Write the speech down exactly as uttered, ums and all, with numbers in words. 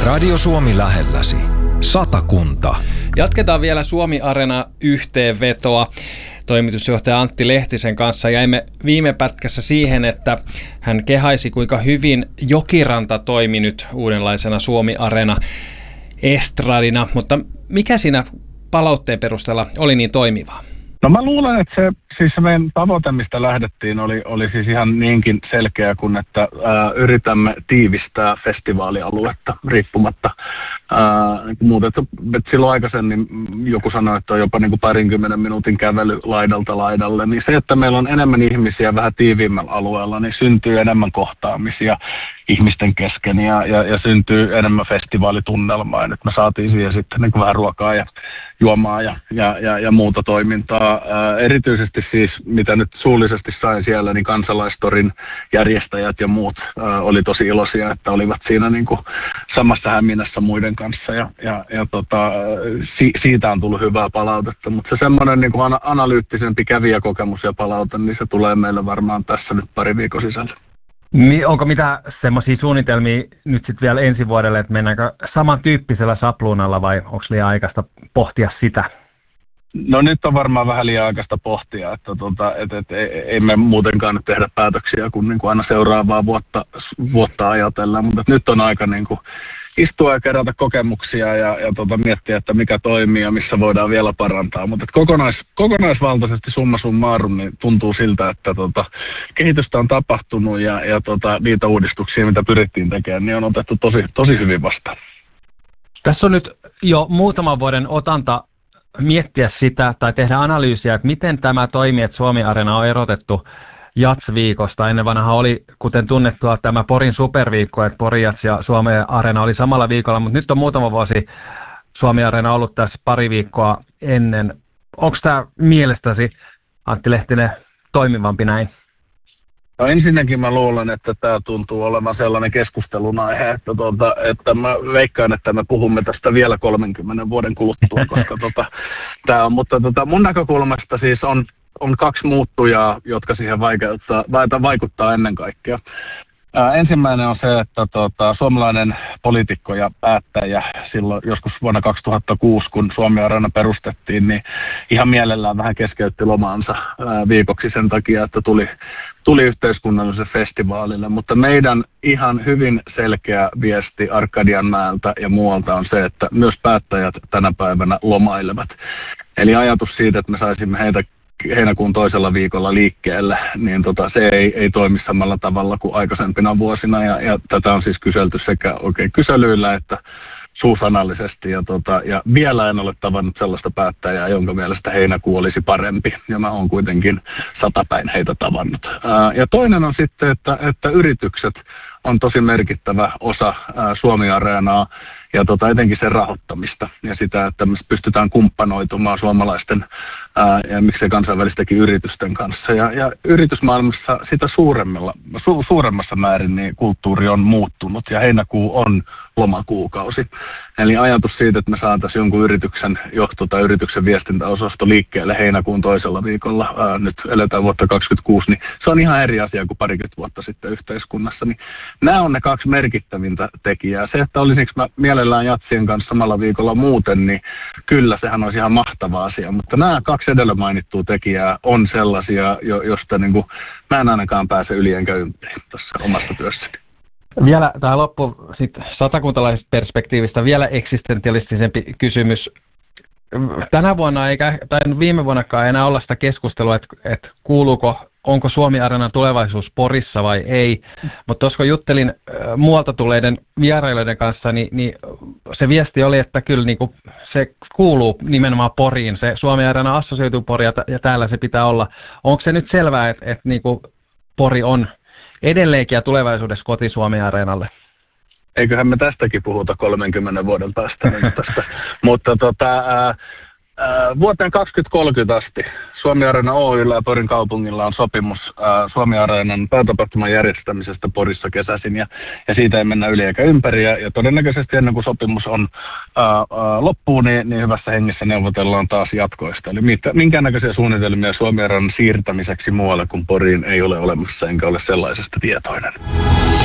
Radio Suomi lähelläsi. Satakunta. Jatketaan vielä Suomi Areena yhteenvetoa. Toimitusjohtaja Antti Lehtisen kanssa jäimme viime pätkässä siihen, että hän kehaisi, kuinka hyvin Jokiranta toimi nyt uudenlaisena Suomi Areena estradina, mutta mikä siinä palautteen perusteella oli niin toimivaa? No mä luulen, että se, siis se meidän tavoite, mistä lähdettiin, oli, oli siis ihan niinkin selkeä kuin, että ää, yritämme tiivistää festivaalialuetta riippumatta. Ää, niin muuta, että, että silloin aikaisemmin joku sanoi, että on jopa niin kuin parinkymmenen minuutin kävely laidalta laidalle, niin se, että meillä on enemmän ihmisiä vähän tiiviimmällä alueella, niin syntyy enemmän kohtaamisia ihmisten kesken ja, ja, ja syntyy enemmän festivaalitunnelmaa. Ja nyt me saatiin siihen sitten niin kuin vähän ruokaa ja juomaa ja, ja, ja, ja muuta toimintaa. Ää, erityisesti siis, mitä nyt suullisesti sain siellä, niin kansalaistorin järjestäjät ja muut ää, oli tosi iloisia, että olivat siinä niin kuin samassa hämminässä muiden kanssa. Ja, ja, ja tota, si, siitä on tullut hyvää palautetta, mutta se semmoinen niin kuin ana, analyyttisempi kävijäkokemus ja palaute, niin se tulee meille varmaan tässä nyt pari viikon sisällä. Onko mitä semmoisia suunnitelmia nyt sitten vielä ensi vuodelle, että mennäänkö samantyyppisellä sapluunalla vai onko liian aikaista pohtia sitä? No nyt on varmaan vähän liian aikaista pohtia, että tota, et, et, ei me muutenkaan nyt tehdä päätöksiä kuin, niin kuin aina seuraavaa vuotta, vuotta ajatellaan, mutta nyt on aika niin kuin istua ja kerätä kokemuksia ja, ja tota, miettiä, että mikä toimii ja missä voidaan vielä parantaa. Mutta kokonais, kokonaisvaltaisesti summa summarum niin tuntuu siltä, että tota, kehitystä on tapahtunut ja, ja tota, niitä uudistuksia, mitä pyrittiin tekemään, niin on otettu tosi, tosi hyvin vastaan. Tässä on nyt jo muutaman vuoden otanta miettiä sitä tai tehdä analyysiä, että miten tämä toimii, että Suomi Areena on erotettu Jats-viikosta. Ennen vanha oli, kuten tunnettua, tämä Porin superviikko, että Pori Jats ja Suomi Areena oli samalla viikolla, mutta nyt on muutama vuosi Suomi Areena ollut tässä pari viikkoa ennen. Onko tämä mielestäsi, Antti Lehtinen, toimivampi näin? No ensinnäkin mä luulen, että tämä tuntuu olevan sellainen keskustelun aihe, että, tuota, että mä veikkaan, että me puhumme tästä vielä kolmenkymmenen vuoden kuluttua, koska tota, tämä on, mutta tota, mun näkökulmasta siis on on kaksi muuttujaa, jotka siihen vaikuttaa, vaikuttaa ennen kaikkea. Ää, ensimmäinen on se, että tota, suomalainen poliitikko ja päättäjä silloin joskus vuonna kaksituhattakuusi, kun Suomi Areena perustettiin, niin ihan mielellään vähän keskeytti lomaansa ää, viikoksi sen takia, että tuli, tuli yhteiskunnallisen festivaalille. Mutta meidän ihan hyvin selkeä viesti Arkadianmäeltä ja muualta on se, että myös päättäjät tänä päivänä lomailevat. Eli ajatus siitä, että me saisimme heitä heinäkuun toisella viikolla liikkeelle, niin tota, se ei, ei toimi samalla tavalla kuin aikaisempina vuosina, ja, ja tätä on siis kyselty sekä oikein kyselyillä että suusanallisesti, ja, tota, ja vielä en ole tavannut sellaista päättäjää, jonka mielestä heinäkuu olisi parempi, ja mä oon kuitenkin satapäin heitä tavannut. Ää, ja toinen on sitten, että, että yritykset on tosi merkittävä osa ää, Suomi Areenaa, ja tota, etenkin sen rahoittamista ja sitä, että me pystytään kumppanoitumaan suomalaisten ää, ja miksei kansainvälistäkin yritysten kanssa. Ja, ja yritysmaailmassa sitä suuremmalla, su, suuremmassa määrin niin kulttuuri on muuttunut ja heinäkuu on lomakuukausi. Eli ajatus siitä, että me saataisiin jonkun yrityksen johto tai yrityksen viestintäosasto liikkeelle heinäkuun toisella viikolla, ää, nyt eletään vuotta kaksikymmentäkuusi, niin se on ihan eri asia kuin parikymmentä vuotta sitten yhteiskunnassa. Niin nämä on ne kaksi merkittävintä tekijää. Se, että olisinko mä mielellään Jatsien kanssa samalla viikolla muuten, niin kyllä sehän olisi ihan mahtava asia. Mutta nämä kaksi edellä mainittua tekijää on sellaisia, jo, josta niin kuin mä en ainakaan pääse yli enkä ympäri tässä omasta työssäni. Vielä tämä loppu sitten satakuntalaisesta perspektiivistä vielä eksistentialistisempi kysymys. Tänä vuonna eikä, tai viime vuonnakaan ei enää olla sitä keskustelua, että, että kuuluuko, onko Suomi Areenan tulevaisuus Porissa vai ei. Mutta tuossa kun juttelin äh, muualta tulleiden vierailijoiden kanssa, niin, niin se viesti oli, että kyllä niin kuin se kuuluu nimenomaan Poriin. Se Suomi Areena assosioituu Poriin ja, ja täällä se pitää olla. Onko se nyt selvää, että, että niin kuin Pori on edelleenkin ja tulevaisuudessa koti Suomi Areenalle? Eiköhän me tästäkin puhuta kolmenkymmenen vuoden päästä. tästä. Mutta tota, ää, ää, vuoteen kaksituhattakolmekymmentä asti Suomi Areena Oy:llä ja Porin kaupungilla on sopimus ää, Suomi Areenan päätapahtuman järjestämisestä Porissa kesäisin, ja, ja siitä ei mennä yli eikä ympäri, ja, ja todennäköisesti ennen kuin sopimus on ää, ää, loppuun, niin, niin hyvässä hengessä neuvotellaan taas jatkoista. Eli mitä, minkäännäköisiä suunnitelmia Suomi Areenan siirtämiseksi muualle kuin Poriin ei ole olemassa, enkä ole sellaisesta tietoinen.